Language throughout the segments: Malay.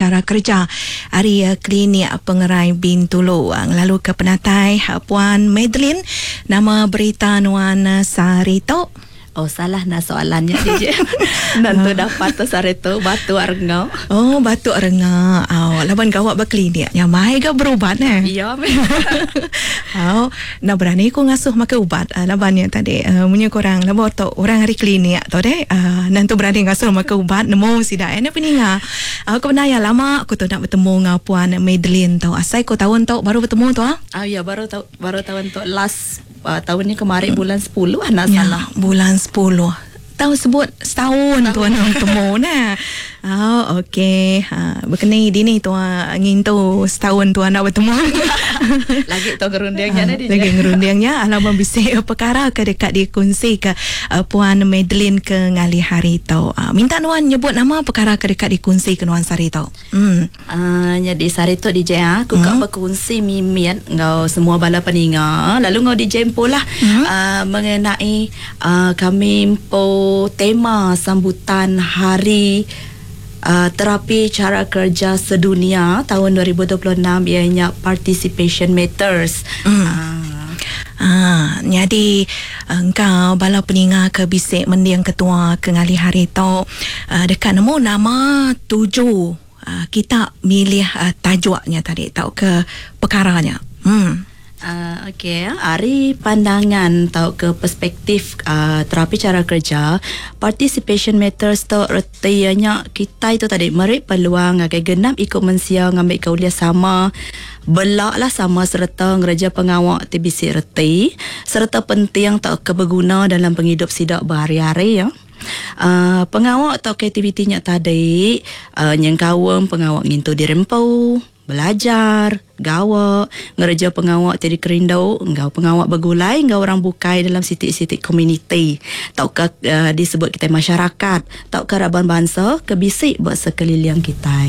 cara kerja hari klinik pengerai Bintulu. Lalu ke penatai Puan Madeline, nama berita Nuan Sarito. Oh, salah nak soalannya DJ. Nanti dapat tu Sarito batu arengau. Oh, batu arengau. Oh, laban kawak berklinik. Yang mai ke berubat Iya. Oh, nak berani ku ngasuh makan ubat. Laban yang tadi punya korang laban tu orang hari klinik tu deh. Nanti berani ngasuh makan ubat nemu sidak ene peninga. Aku pernah ya lama aku tu nak bertemu dengan Puan Madeline tu. Asai ko tahun tu baru bertemu tu ya baru tahun tu last tahun ni kemarin bulan 10 nak ya, salah. Bulan 10. Tahu sebut setahun tu nak bertemu nah. Oh, okey. Berkenai dini tu angin tu setahun tu nak bertemu. Lagi tu ngerundiangnya dia. Lagi ngerundiangnya alamak bisik perkara ke dekat dikongsi ke Puan Madeline ke ngali hari tu. Minta Nuan nyebut nama perkara ke dekat dikongsi ke Nuan Sarito. Jadi Sarito DJ aku kak berkongsi mimin ngau semua bala peninga. Lalu ngau DJ pola mengenai kami tema sambutan hari terapi cara kerja sedunia tahun 2026 ianya Participation Matters. Jadi engkau bala peninga ke bisik mendiang ketua ke ngali hari tu dekat nemu nama 7 kita milih tajuknya tadi tahu ke perkaranya. Okey, hari pandangan atau ke perspektif terapi cara kerja Participation Matters tu artinya kita itu tadi meri peluang agai genap ikut mensia ngambil kauliah sama belak lah sama serta ngereja pengawak TBC reti serta penting tak keberguna dalam penghidup sidak berhari-hari ya. Pengawak atau aktivitinya tadi yang kawam pengawak ngintu dirempau belajar, gawa, ngereja pengawak tadi kerindau, engkau pengawak bergulai, engkau orang bukai dalam sitik-sitik komuniti. Taukah disebut kita masyarakat, taukah raban bangsa, kebisik buat sekeliling kita.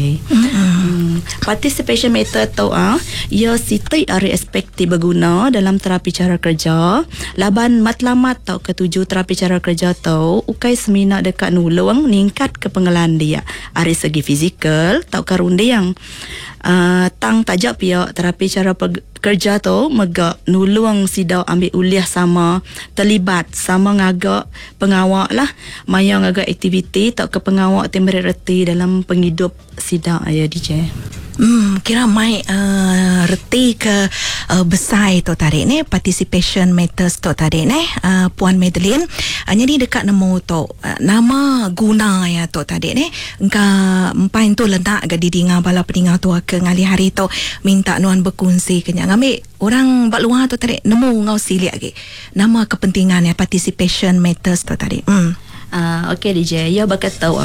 Participation method tu ia sitik ari aspekti berguna dalam terapi cara kerja. Laban matlamat tau ketujuh terapi cara kerja tu, ukai semina dekat nulung ningkat kepengelan dia. Ari segi fizikal, taukah rundiang. Tang tajak pihak terapi cara kerja tu megak nuluang sidau ambil uliah sama terlibat sama ngagak pengawak lah maya ngagak aktiviti tak ke pengawak temeri reti dalam penghidup sidau ya DJ. Kira mai reti ke besar tu tadi ni Participation Matters tu tadi ni Puan Madeline jadi dekat nemu tu nama guna ya tu tadi ni engkau empai tu letak ke di dinga bala peninga tu ke ngali hari tu minta Nuan berkongsi kenya ngambil orang bak luar tu tadi nemu ngau silik lagi nama kepentingan ya Participation Matters tu tadi. Okey DJ, ya bakat tahu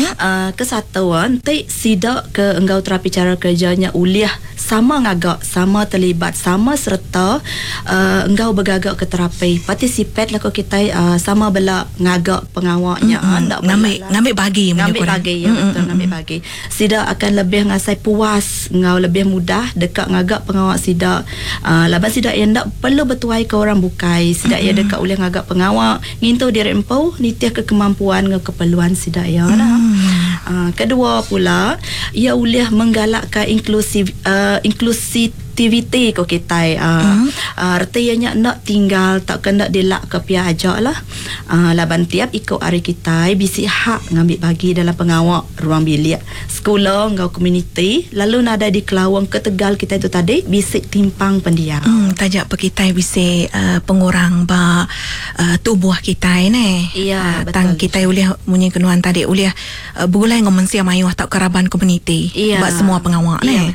kesatuan te sidak ke engkau terapi cara kerjanya uliah sama ngagak, sama terlibat, sama serta engkau bergagak ke terapi participate lah kita sama bela ngagak pengawaknya ngambil bagi ya betul ngambil bagi sidak akan lebih ngasai puas engkau lebih mudah dekat ngagak pengawak sidak laban sidak yang tak perlu bertuai ke orang bukai sidak ya dekat uliah ngagak pengawak ngintu diri empau nitiah ke kemampuan ke keperluan sidak ya kedua pula ia uliah menggalakkan inklusiviti ko kita artinya nak tinggal tak kena dilak ke pihak ajak lah laban tiap ikut hari kita bisi hak ngambil bagi dalam pengawak ruang bilik sekolah ngau komuniti lalu nada di Kelawang ke Tegal kita itu tadi bisik timpang pendiam tajak pe kita bisi pengurang ba tubuh kita ni iya tang kita uliah munyi kenuan tadi uliah bergulai ngomong sia mayu tak keraban komuniti buat semua pengawak ni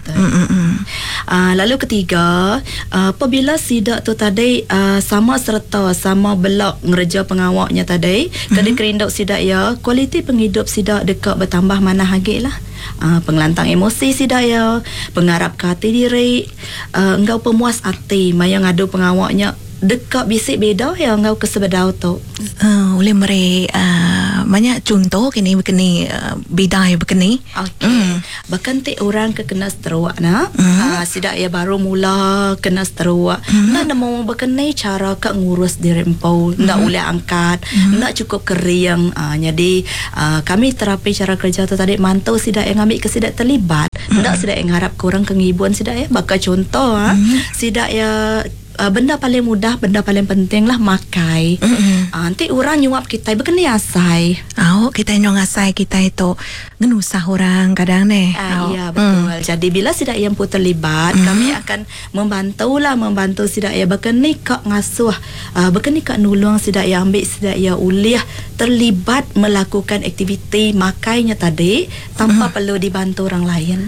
lalu ketiga apabila sidak tu tadi sama serta sama belak ngereja pengawaknya tadi kada kerindau sidak ya kualiti penghidup sidak dekat bertambah mana hagi lah pengelantang emosi sidak ya pengarap ke hati diri engkau pemuas hati maya ngadu pengawaknya dekat bisik beda yang engkau kesebedau tu oleh mereka banyak contoh kini begini bidai begini bahkan ti orang ke kena seteruk nak sidak ya baru mula kena seteruk nak nemu begini cara ke ngurus diri empau nak boleh angkat nak cukup kering jadi kami terapi cara kerja tu tadi mantau sidak yang ambil ke sidak terlibat Ndak sidak yang harap korang kengibuan sidak ya. Bakal contoh sidak ya benda paling mudah, benda paling penting lah makai. Nanti orang nyuap kita bukan asai. Kita nyong asai kita itu ngenusah orang kadang nih. Iya betul. Jadi bila sidak yang pun terlibat, kami akan membantu sidak ya bahkan ni kak ngasuh, bahkan ni kak nulung sidak ya ambil sidak ya uliah terlibat melakukan aktiviti makainya tadi tanpa perlu dibantu orang lain.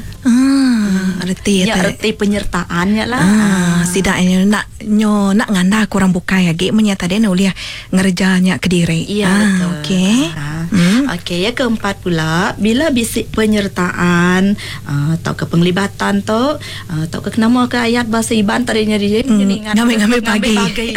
Reti ya reti penyertaannya lah. Sidak nak nganda kurang bukai lagi menyata dia uliah ngerjanya ke diri. Iya betul. Okey. Okey, yang keempat pula, bila bisik penyertaan atau ke penglibatan tu atau ke nama ke ayat bahasa Iban tadinya dia ngambil bagi.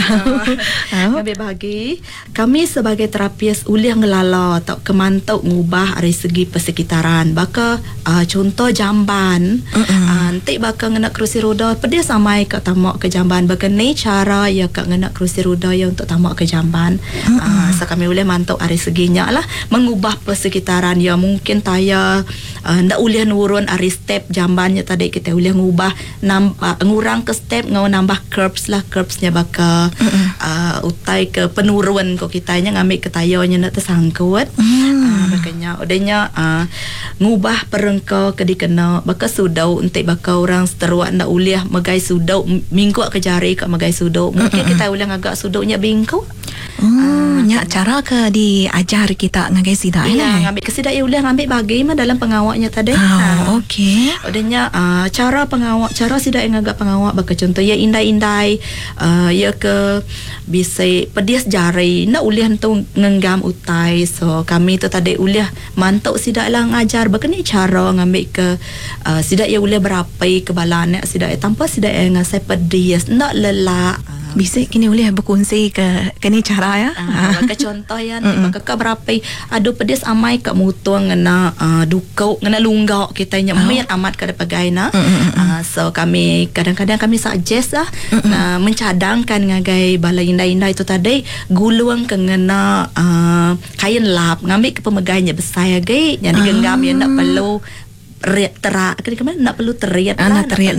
Ngambil bagi. Kami sebagai terapis uliah ngelala atau kemantau ngubah dari segi persekitaran. Baka contoh jamban. Nanti baka ngena kerusi roda pedia samai ke tamak ke jamban. Baka ni cara ya kak ngena kerusi roda ya untuk tamak ke jamban. So kami boleh mantau dari seginya lah mengubah persekitaran ya mungkin taya ndak uliah nurun dari step jambannya tadi kita uliah ngubah ngurang ke step nambah curbsnya baka utai ke penurun kok kitanya ngambil ke tayanya ndak tersangkut. Makanya udahnya ngubah perengkau ke dikena baka sudau untuk baka orang seteruak ndak uliah megai sudau minggu ke jari kat megai sudau mungkin kita uliah agak sudaunya bingkau. Nyak cara ke diajar kita ngagai sidak ngambil ke sidak ya uliah ngambil bagi mah dalam pengawaknya tadi. Okey. Udahnya cara pengawak, cara sidak yang agak pengawak baka contoh ya indai-indai ya ke bisa pedias jari ndak uliah tu ngenggam utai. So kami tu tadi uliah mantau sidak lah ngajar baka ni cara ngambil ke sidak ya uliah berapai ke balanak sidak tanpa sidak yang ngasai pedias ndak lelak. Bisa kini boleh berkongsi ke ni cara ya. Baka contoh ya baka ka berapai adu pedis amai kat mutung ngena dukau ngena lunggak kita nyemit amat kada pagaina. So kami kadang-kadang kami suggest lah mencadangkan ngagai balai indah-indah itu tadi guluang ke ngena kain lap ngambil ke pemegainya besar gai yang digenggam ya ndak perlu terak nak perlu teriak nak teriak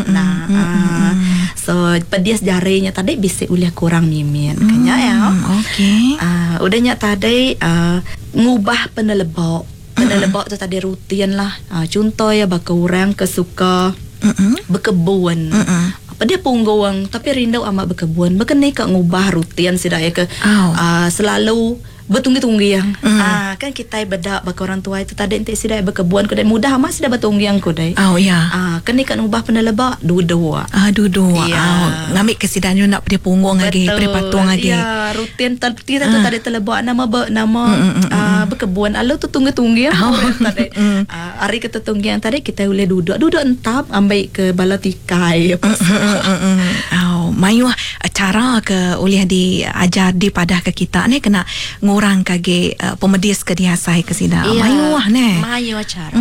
so pedias jarinya tadi bisa uliah kurang mimin kanya ya. Okey. Udahnya tadi ngubah penelebok tu tadi rutin lah. Contoh ya baka orang kesuka berkebun. Apa dia punggawang tapi rindau amat berkebun. Baka ni kak ngubah rutin sidak ya ke selalu bertunggi-tunggi yang kan kita bedak baka orang tua itu tadi ente sidak berkebun kodai mudah amat sidak bertunggi yang kodai. Kan ni kan ubah penelebak dua-dua. Ngambil kesidanya nak dia punggung lagi, dia patung lagi. Ya, rutin kita tu tadi telebak nama berkebun. Alu tu tunggi-tunggi yang tadi. Hari kita tunggi yang tadi kita boleh duduk entap ambil ke bala tikai apa. Mayu cara ke uliah diajar di padah ke kita ni kena ngurang kage pemedis ke diasai ke sida. Mayu Mayu cara.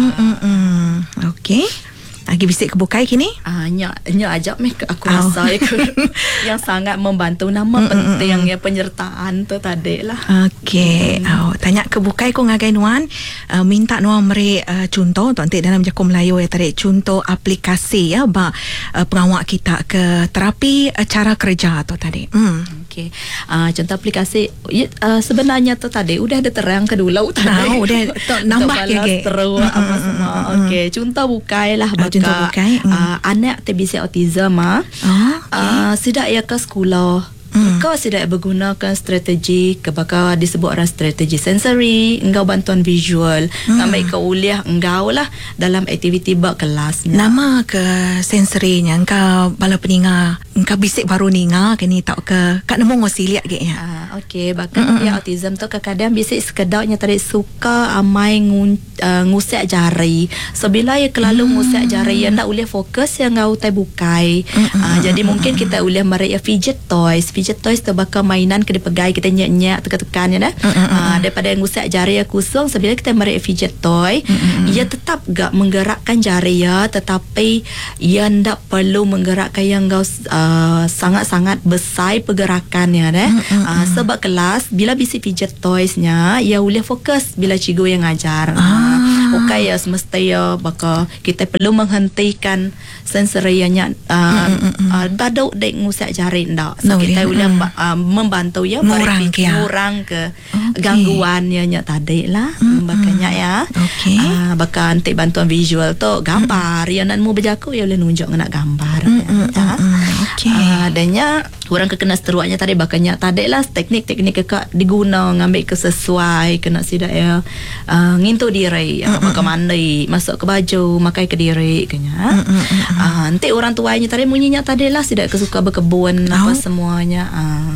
Okey. Lagi bisik kebukai kini? Nyak ajak meh aku rasa yang sangat membantu nama penting yang penyertaan tu tadi lah. Okey. Tanya kebukai ko ngagai nuan minta nuan meri contoh tu nanti dalam Jakom Melayu ya tadi contoh aplikasi ya pengawak kita ke terapi cara kerja tu tadi. Okey. Contoh aplikasi sebenarnya tu tadi udah ada terang ke dulu tadi. Udah nambah lagi. Terus apa semua. Okey, contoh bukai lah anak TBC autism sidak ya ke sekolah. Kau sidak bergunakan strategi kebaka disebut orang strategi sensory engkau bantuan visual sampai kau uliah engkau lah dalam aktiviti bak kelasnya. Nama ke sensorinya engkau bala peninga engkau bisik baru ninga kini tak ke kat nemu ngosiliak ge ya. Okey bahkan dia autism tu kadang-kadang bisik sekedarnya tadi suka amai ngusik jari. So bila ya kelalu ngusik jari yang ndak uliah fokus yang engkau tai bukai. Jadi mungkin kita uliah mereka fidget toys tu bakal mainan ke dipegai kita nyak-nyak tekan-tekan ya dah. Daripada ngusik jari ya kusung sebila kita mereka fidget toy ia tetap gak menggerakkan jari ya tetapi ia ndak perlu menggerakkan yang engkau sangat-sangat besar pergerakannya dah. Sebab kelas bila bisi fidget toysnya ia boleh fokus bila cikgu yang ngajar. Okay ya semestinya baka kita perlu menghentikan sensorianya badau dek ngusak jari ndak. So kita boleh membantu ya ngurang ke gangguannya tadi lah. Makanya ya. Baka nanti bantuan visual tu gambar yang nak mu berjaku ya boleh nunjuk nak gambar. Adanya orang kena seteruaknya tadi bakanya tadi lah teknik-teknik kekak diguna ngambil kesesuai kena sidak ya ngintu diri baka mandi masuk ke baju makai ke diri kenya nanti orang tuanya tadi munyinya tadi lah sidak kesuka berkebun apa semuanya.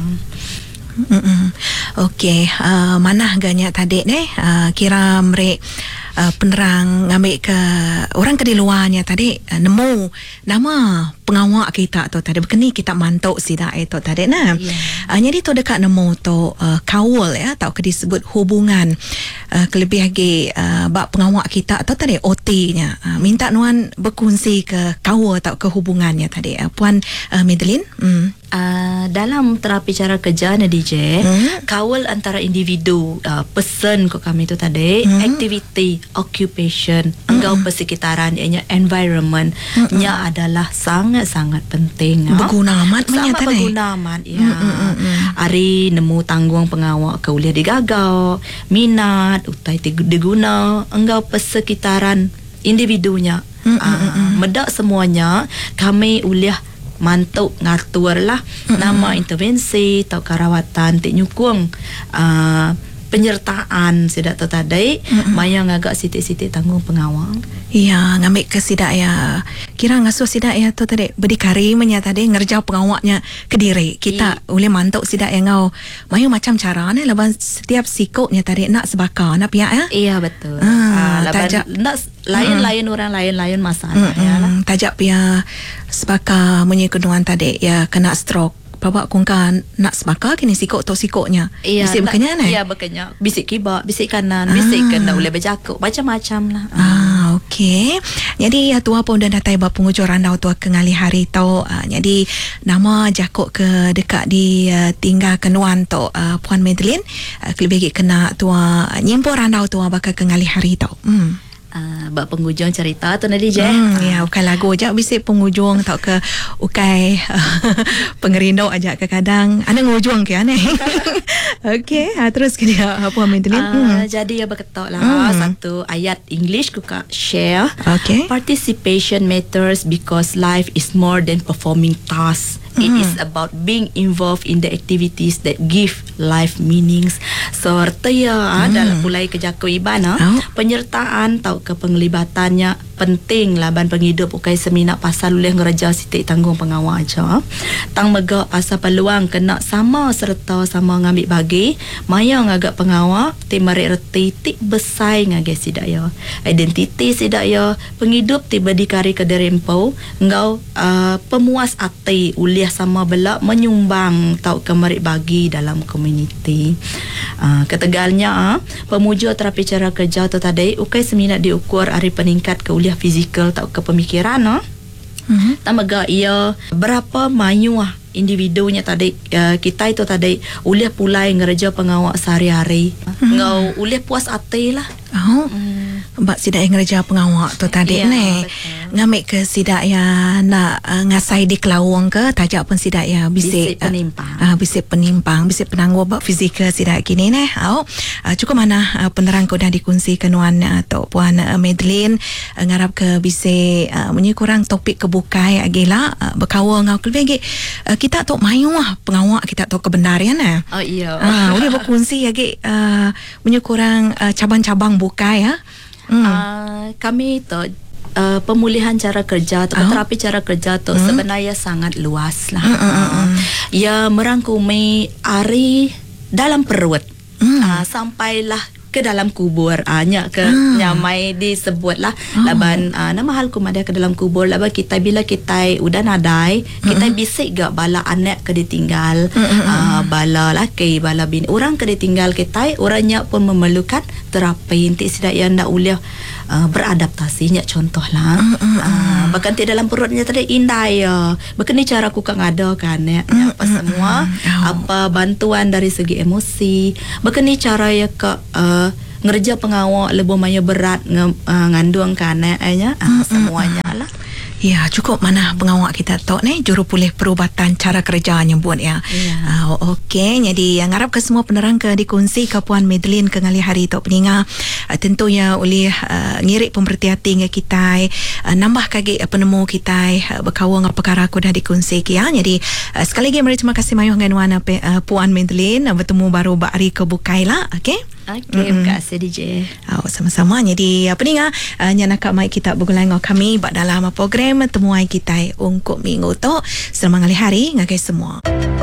Okey, mana agaknya tadi ni kira mereka penerang ngambil ke orang ke di luarnya tadi nemu nama pengawak kita tu tadi berkeni kita mantuk sidak itu tadi nah. Jadi tu dekat nemu tu kawal ya tau ke disebut hubungan kelebih lagi bab pengawak kita tu tadi OT-nya minta nuan berkongsi ke kawal tau ke hubungannya tadi Puan Madeline. Dalam terapi cara kerja ni DJ kawal antara individu person ko kami tu tadi activity occupation engkau persekitaran ianya environment nya adalah sangat-sangat penting berguna amat sangat berguna amat ya. Hari nemu tanggung pengawak kau boleh digagau minat utai diguna engkau persekitaran individunya medak semuanya kami uliah mantuk ngatur lah nama intervensi atau kerawatan tik nyukung penyertaan sidak tu tadi mayang agak sitik-sitik tanggung pengawal. Ya, ngambil ke sidak ya. Kira ngasuh sidak ya tu tadi berdikari menya tadi ngerja pengawaknya ke diri. Kita boleh mantuk sidak yang ngau. Mayang macam cara ni laban setiap sikoknya tadi nak sebakar nak pihak ya. Iya betul. Laban nak lain-lain orang lain-lain masalah ya lah. Tajak pihak sebakar menyekenuan tadi ya kena stroke. Bapak kongkan nak sebakar kini sikok tu sikoknya. Bisik berkenyan Iya berkenyan. Bisik kibak, bisik kanan, bisik kena boleh berjakuk macam-macam lah. Okey. Jadi tua pun dah datai bab pengujuran dah tua kengali hari tu. Jadi nama jakuk ke dekat di tinggal kenuan tu Puan Madeline lebih kena tua nyimporan dah tua bakal kengali hari tu. Bak penghujung cerita tu nanti je. Ya, ukai lagu aja bisik penghujung tau ke ukai pengerindu aja ke kadang ana ngujung ke aneh. Okey, terus ke dia apa Madeline? Jadi ya berketok lah satu ayat English kuka share. Okay. Participation matters because life is more than performing tasks. It is about being involved in the activities that give life meanings. So artinya dalam mulai kejaku ibana penyertaan tau ke penglibatannya penting lah ban penghidup ukai semina pasal boleh ngerja sitik tanggung pengawal aja. Tang megak pasal peluang kena sama serta sama ngambil bagi mayang agak pengawal ti marik reti tik besai ngage sidak ya. Identiti sidak ya penghidup tiba dikari ke derempau engkau pemuas hati uliah sama belak menyumbang tau ke marik bagi dalam komuniti. Ketegalnya pemuja terapi cara kerja tu tadi ukai seminat diukur hari peningkat ke uliah fizikal tau ke pemikiran tamaga ia berapa mayu individunya tadi kita itu tadi uliah pulai ngerja pengawak sehari-hari ngau uliah puas hati lah. Mbak sidak yang ngerja pengawak tu tadi ni ngambil ke sidak ya nak ngasai di kelawang ke tajak pun sidak ya bisik penimpang bisik penimpang bisik penangguh bab fizikal sidak kini ni cukup mana penerang kau dah dikongsi kenuan atau Puan Madeline ngarap ke bisik kurang topik kebukai agila berkawa ngau kelebih kita tu mayu pengawak kita tu kebenaran iya boleh berkongsi lagi kurang cabang-cabang bukai kami tu pemulihan cara kerja atau terapi cara kerja tu sebenarnya sangat luas lah. Ya merangkumi ari dalam perut sampailah ke dalam kubur ke nyamai disebut lah laban nama hal kumada ke dalam kubur laban kita bila kita udah nadai kita bisik gak bala anak ke ditinggal bala laki bala bini orang ke ditinggal kita orangnya pun memerlukan terapi inti sidak yang nak uliah beradaptasinya contoh lah bahkan di dalam perutnya tadi indah ya bahkan ni cara aku ngada kan apa semua apa bantuan dari segi emosi bahkan ni cara ya ke ngerja pengawal lebih maya berat ngandung kanaknya semuanya lah. Ya, cukup mana pengawak kita tok ni jurupulih perubatan cara kerjanya buat ya. Okey, jadi yang harap ke semua penerang ke dikongsi ke Puan Madeline ke ngali hari tok peninga. Tentunya oleh ngirik pemberhati-hati dengan kita, nambah kaki penemu kita berkawang apa perkara aku dah dikongsi ya. Jadi sekali lagi mari terima kasih mayuh dengan wana Puan Madeline bertemu baru bakri ke bukai lah. Okey. Okey, terima kasih DJ. Sama-sama. Jadi apa ni nyana kak mai kita bergulang kami bak dalam program temuan kita untuk minggu tu. Selamat hari ngagai semua.